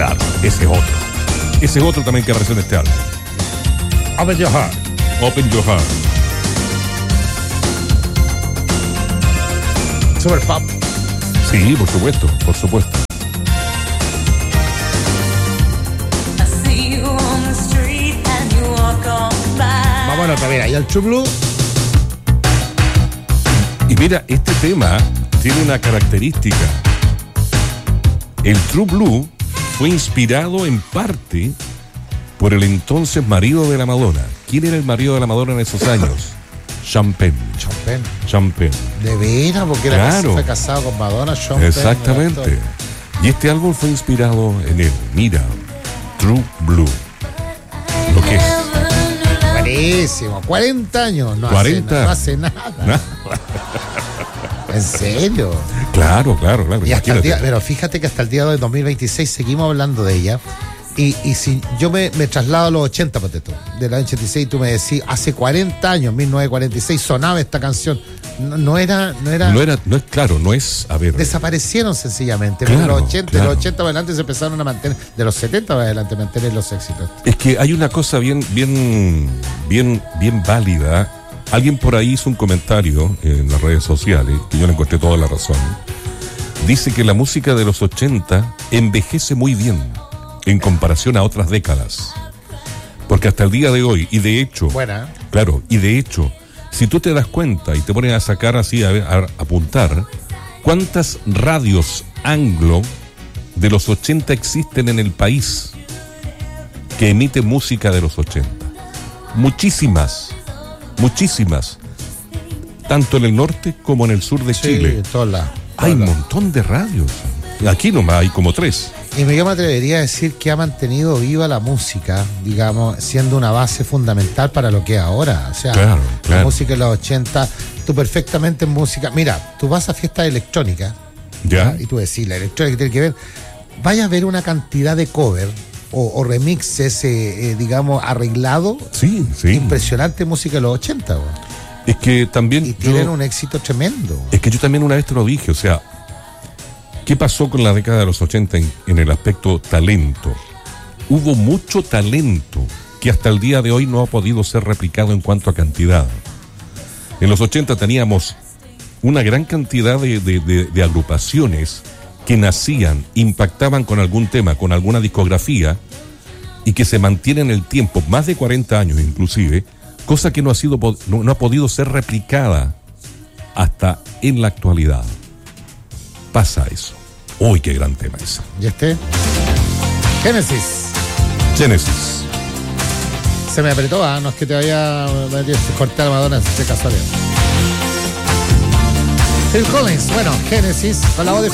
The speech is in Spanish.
Claro, ese es otro. Ese es otro también que apareció en este álbum. Open Your Heart. Open Your Heart. Super pop. Sí, por supuesto, por supuesto. Vamos otra vez ahí al True Blue. Y mira, este tema tiene una característica. El True Blue fue inspirado en parte por el entonces marido de la Madonna. ¿Quién era el marido de la Madonna en esos años? Sean Penn. De veras, porque fue casado con Madonna, Sean Penn. Exactamente. Y este álbum fue inspirado en él. Mira, True Blue. Lo que es. Buenísimo. 40 años. No 40. No hace nada. ¿En serio? Claro. Y hasta el día, pero fíjate que hasta el día de 2026 seguimos hablando de ella. Y si yo me traslado a los 80, Pateto, del año 86, tú me decís, hace 40 años, 1946, sonaba esta canción. No es, a ver. Desaparecieron sencillamente. Claro, pero de los 80 para adelante se empezaron a mantener, de los 70 para adelante, mantener los éxitos. Es que hay una cosa bien válida. Alguien por ahí hizo un comentario en las redes sociales, que yo le encontré toda la razón. Dice que la música de los 80 envejece muy bien en comparación a otras décadas. Porque hasta el día de hoy, y de hecho, claro, si tú te das cuenta y te pones a sacar así, a apuntar, ¿cuántas radios anglo de los 80 existen en el país que emiten música de los 80? Muchísimas. Tanto en el norte como en el sur de Chile. Hay un montón de radios. Aquí nomás hay como 3. Y yo me atrevería a decir que ha mantenido viva la música, digamos, siendo una base fundamental para lo que es ahora. O sea, la música de los 80, tú perfectamente en música. Mira, tú vas a fiestas electrónicas, ¿ya? Y tú decís, la electrónica tiene que ver. Vaya a ver una cantidad de cover o remixes, digamos, arreglado. Sí. Impresionante música de los 80, güey. Es que también. Y tienen un éxito tremendo. Es que yo también una vez te lo dije, o sea. ¿Qué pasó con la década de los 80 en el aspecto talento? Hubo mucho talento que hasta el día de hoy no ha podido ser replicado en cuanto a cantidad. En los 80 teníamos una gran cantidad de agrupaciones que nacían, impactaban con algún tema, con alguna discografía, y que se mantienen en el tiempo, más de 40 años inclusive, cosa que no ha podido ser replicada hasta en la actualidad. Pasa eso. Uy, qué gran tema ese. ¿Y este? Genesis. Se me apretó, no es que te vaya a cortar a Madonna de casualidad. Phil Collins, bueno, Genesis, con la voz de